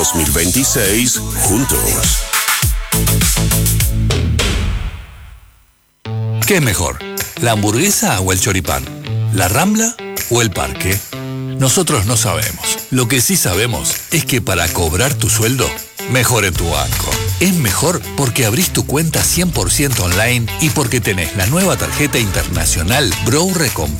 2026 juntos. ¿Qué es mejor? ¿La hamburguesa o el choripán? ¿La Rambla o el Parque? Nosotros no sabemos. Lo que sí sabemos es que para cobrar tu sueldo, mejor en tu banco. Es mejor porque abrís tu cuenta 100% online y porque tenés la nueva tarjeta internacional Bro Recompensa